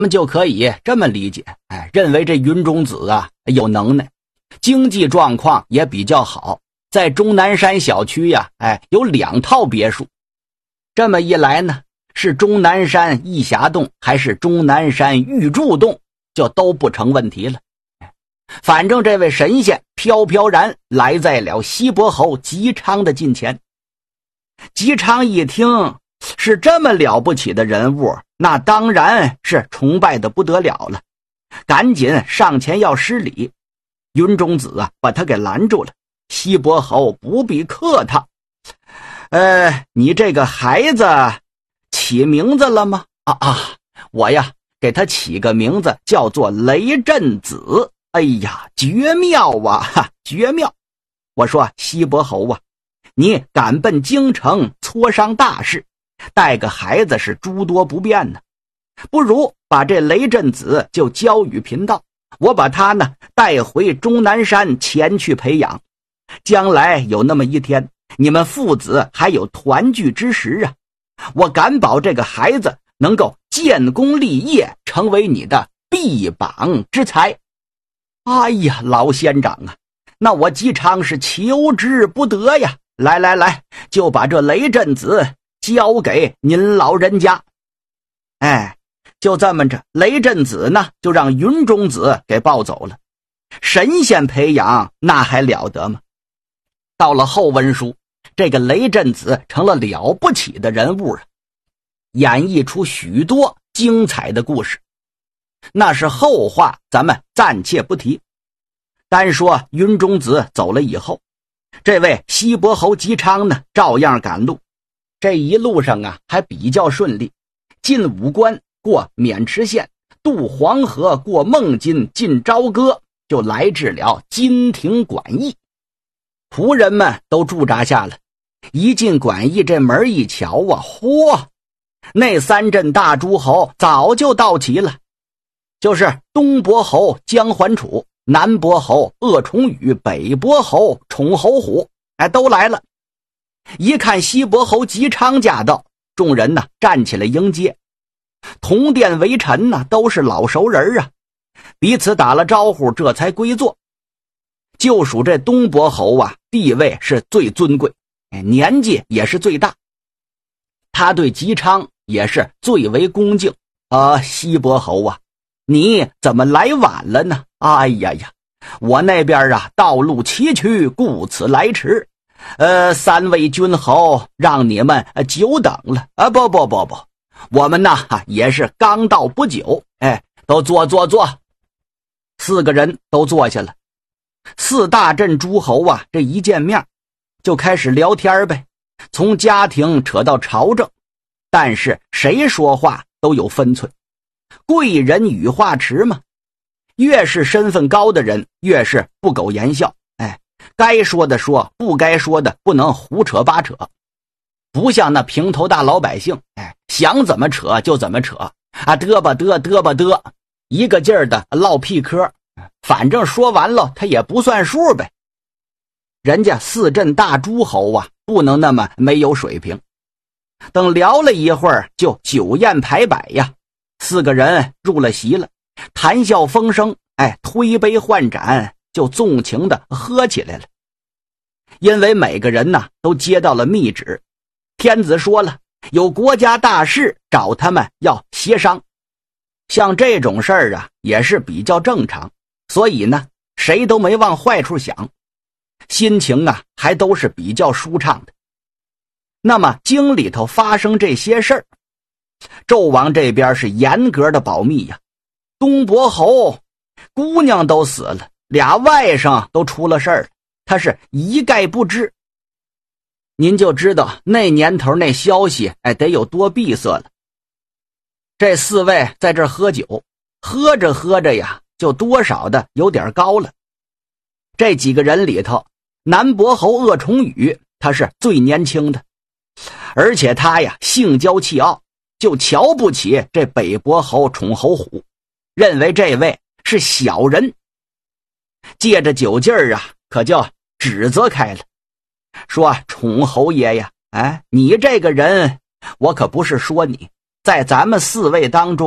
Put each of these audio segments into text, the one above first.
们就可以这么理解，认为这云中子啊有能耐，经济状况也比较好，在终南山小区呀，有2套别墅。这么一来呢，是终南山义侠洞还是终南山玉柱洞，就都不成问题了。反正这位神仙飘飘然来在了西伯侯吉昌的近前。吉昌一听是这么了不起的人物，那当然是崇拜的不得了了，赶紧上前要施礼。云中子啊把他给拦住了。西伯侯不必客套，你这个孩子起名字了吗？我呀给他起个名字叫做雷震子。哎呀，绝妙啊，绝妙！我说西伯侯啊，你赶奔京城磋商大事，带个孩子是诸多不便呢，不如把这雷震子就交与贫道，我把他呢带回终南山前去培养，将来有那么一天，你们父子还有团聚之时啊，我敢保这个孩子能够建功立业，成为你的臂膀之才。哎呀，老仙长啊，那我吉昌是求之不得呀！来，就把这雷震子交给您老人家。就这么着，雷震子呢就让云中子给抱走了。神仙培养那还了得吗？到了后文书，这个雷震子成了了不起的人物啊，演绎出许多精彩的故事。那是后话，咱们暂且不提。单说云中子走了以后，这位西伯侯吉昌呢照样赶路。这一路上啊还比较顺利，进武关，过渑池县，渡黄河，过孟津，进朝歌，就来至了金庭馆驿。仆人们都驻扎下了，一进馆驿这门一瞧啊，嚯，那3镇大诸侯早就到齐了，就是东伯侯姜桓楚，南伯侯鄂崇宇，北伯侯宠侯虎，都来了。一看西伯侯吉昌驾到，众人呢站起来迎接，同殿为臣呢都是老熟人啊，彼此打了招呼，这才归坐。就属这东伯侯啊，地位是最尊贵，年纪也是最大，他对吉昌也是最为恭敬。西伯侯啊，你怎么来晚了呢？哎呀，我那边啊道路崎岖，故此来迟。3位君侯让你们久等了。不，我们呢也是刚到不久。都坐。4个人都坐下了。4大镇诸侯啊，这一见面就开始聊天呗，从家庭扯到朝政，但是谁说话都有分寸，贵人语化迟嘛，越是身份高的人越是不苟言笑，该说的说，不该说的不能胡扯八扯，不像那平头大老百姓，想怎么扯就怎么扯啊，嘚吧，一个劲儿的唠屁嗑，反正说完了他也不算数呗。人家4镇大诸侯啊，不能那么没有水平。等聊了一会儿，就酒宴排摆呀，4个人入了席了，谈笑风生，推杯换盏，就纵情的喝起来了。因为每个人呢都接到了密旨，天子说了，有国家大事找他们要协商。像这种事儿啊也是比较正常，所以呢谁都没往坏处想，心情啊还都是比较舒畅的。那么京里头发生这些事儿，纣王这边是严格的保密呀。东伯侯姑娘都死了，2外甥都出了事儿，他是一概不知。您就知道那年头那消息得有多闭塞了。这4位在这喝酒，喝着呀就多少的有点高了。这几个人里头，南伯侯鄂崇宇他是最年轻的，而且他呀性骄气傲，就瞧不起这北伯侯宠侯虎，认为这位是小人。借着酒劲儿啊，可就指责开了，说宠侯爷呀，你这个人，我可不是说你，在咱们4位当中啊，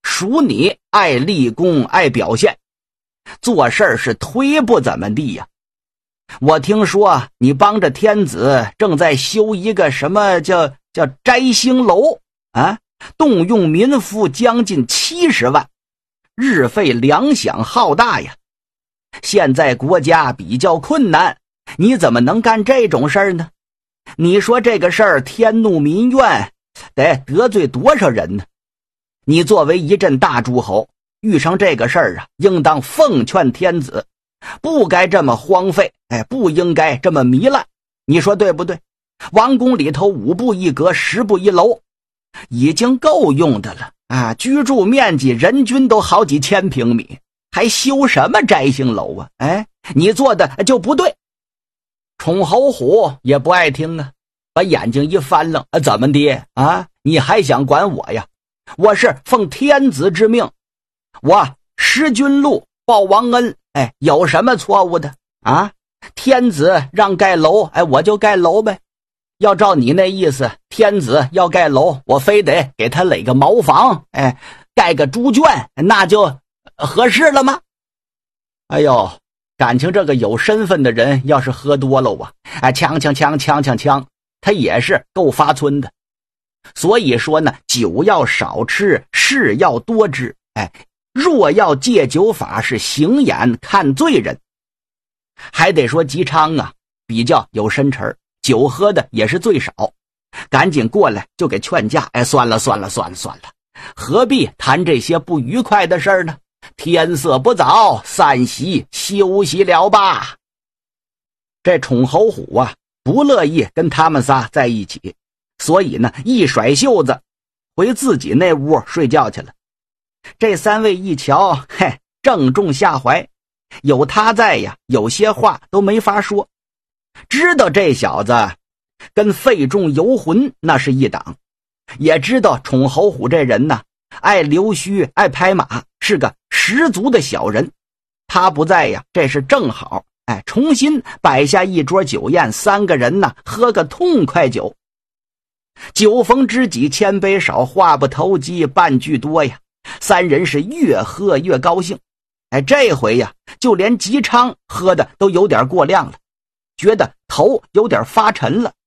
属你爱立功爱表现，做事儿是忒不怎么地呀。我听说你帮着天子正在修一个什么叫摘星楼啊，动用民夫将近70万，日费粮饷浩大呀。现在国家比较困难，你怎么能干这种事儿呢？你说这个事儿天怒民怨，得罪多少人呢？你作为一镇大诸侯，遇上这个事儿啊，应当奉劝天子，不该这么荒废，不应该这么糜烂，你说对不对？王宫里头5步1阁10步1楼，已经够用的了啊！居住面积人均都好几千平米，还修什么摘星楼啊？你做的就不对。宠侯虎也不爱听啊，把眼睛一翻愣，怎么的啊？你还想管我呀？我是奉天子之命，我识君禄报王恩，有什么错误的啊？天子让盖楼，我就盖楼呗。要照你那意思，天子要盖楼，我非得给他垒个茅房，盖个猪圈，那就合适了吗？哎呦，感情这个有身份的人要是喝多了呛，他也是够发村的。所以说呢，酒要少吃，事要多知。若要戒酒法，是行眼看罪人。还得说姬昌啊，比较有深沉，酒喝的也是最少，赶紧过来就给劝架。算了，何必谈这些不愉快的事呢？天色不早，散席休息了吧。这宠侯虎啊，不乐意跟他们仨在一起，所以呢，一甩袖子回自己那屋睡觉去了。这3位一瞧，正中下怀，有他在呀，有些话都没法说。知道这小子跟费仲游魂那是一档，也知道宠侯虎这人呢，爱溜须爱拍马，是个十足的小人。他不在呀，这是正好，重新摆下一桌酒宴，3个人呢喝个痛快酒。酒逢知己千杯少，话不投机半句多呀。3人是越喝越高兴。这回呀，就连姬昌喝的都有点过量了，觉得头有点发沉了。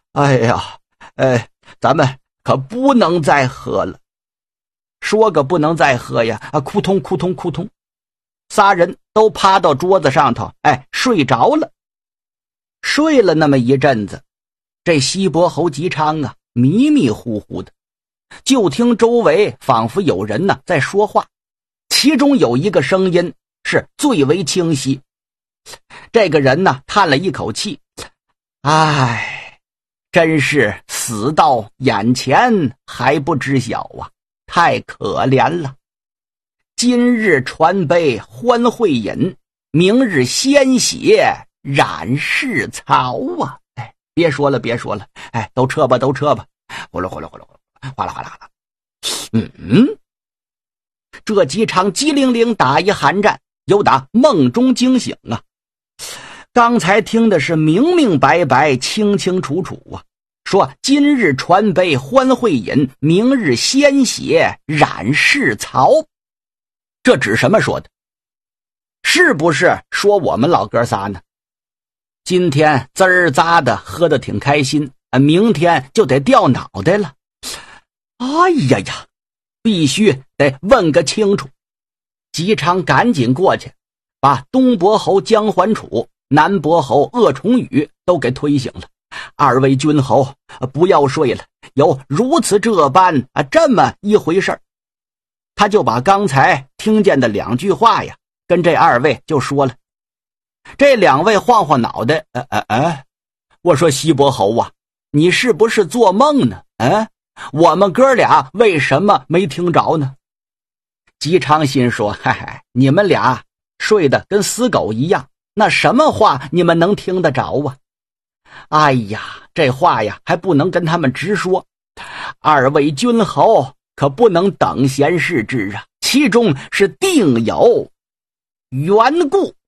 咱们可不能再喝了。说个不能再喝呀，扑通，3人都趴到桌子上头，睡着了。睡了那么一阵子，这西伯侯姬昌啊，迷迷糊糊的，就听周围仿佛有人呢在说话，其中有一个声音是最为清晰。这个人呢叹了一口气，真是死到眼前还不知晓啊，太可怜了。今日传杯欢会饮，明日鲜血染世曹啊！别说了，都撤吧，呼噜哗啦哗啦。这姬昌机灵灵打一寒战，又打梦中惊醒啊。刚才听的是明明白白清清楚楚啊，说今日传杯欢会饮，明日鲜血染世曹。这指什么说的？是不是说我们老哥仨呢？今天滋儿咂的喝得挺开心，明天就得掉脑袋了。必须得问个清楚。姬昌赶紧过去，把东伯侯姜桓楚、南伯侯鄂崇宇都给推醒了。2位君侯，不要睡了，有如此这般这么一回事。他就把刚才听见的2句话呀，跟这2位就说了。这2位晃晃脑袋，我说西伯侯啊，你是不是做梦呢？我们哥俩为什么没听着呢？姬昌心说，你们俩睡得跟死狗一样，那什么话你们能听得着啊？这话呀还不能跟他们直说，2位君侯可不能等闲视之啊，其中是定有缘故。